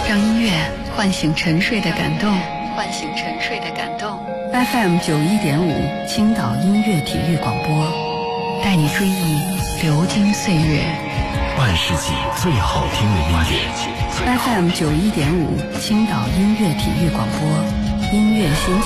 让音乐唤醒沉睡的感动，唤醒沉睡的感动。FM 91.5青岛音乐体育广播，带你追忆流金岁月， 半世纪最好听的音乐。 FM 91.5青岛音乐体育广播，音乐心情。